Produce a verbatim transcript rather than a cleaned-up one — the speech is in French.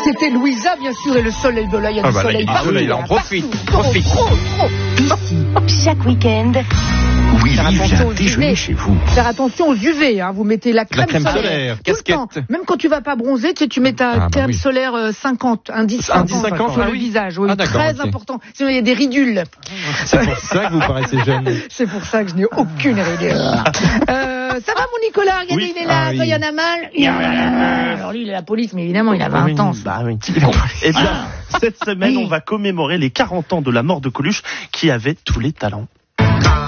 C'était Louisa, bien sûr, et le soleil de là, il y a Ah du bah là, soleil il y a du partout. soleil, là, on hein, profite, partout. profite. Trop, trop, trop. Ici, chaque week-end, Willy Faire attention vient aux déjeuner U V. chez vous. Faire attention aux U V, hein. Vous mettez la crème, crème solaire, solaire, tout casquette. le temps. Même quand tu vas pas bronzer, tu sais, tu mets ta Ah, bah crème oui. solaire euh, cinquante, indice Indice cinquante, cinquante, sur ah le oui. visage. Oui, Ah, d'accord, très ok. important. Sinon, il y a des ridules. C'est pour ça que vous paraissez jeune. C'est pour ça que je n'ai aucune rigueur. Euh, ça va, mon Nicolas? Regardez, Oui. il est là. Ah oui. Quand il y en a mal, il y en a mal. Alors lui, il est la police, mais évidemment, il a vingt Oui, ans. bah oui. Bon, eh bien, cette semaine, Oui. on va commémorer les quarante ans de la mort de Coluche, qui avait tous les talents.